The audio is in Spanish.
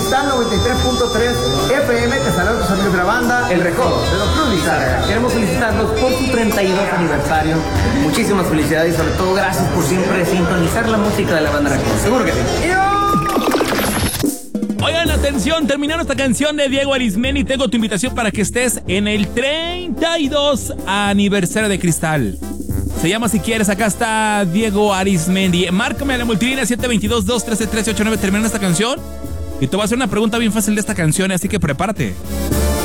Cristal 93.3 FM. Te saluda tu amigo de la banda, El Recodo, de Don Cruz Lizárraga. Queremos felicitarlos por su 32 aniversario. Muchísimas felicidades y sobre todo gracias por siempre sintonizar la música de la banda Recodo. Seguro que sí. Oigan, atención, terminando esta canción de Diego Arismendi, tengo tu invitación para que estés en el 32 aniversario de Cristal. Se llama Si Quieres, acá está Diego Arismendi. Márcame a la multilínea 722-213-1389 terminando esta canción. Y te voy a hacer una pregunta bien fácil de esta canción, así que prepárate.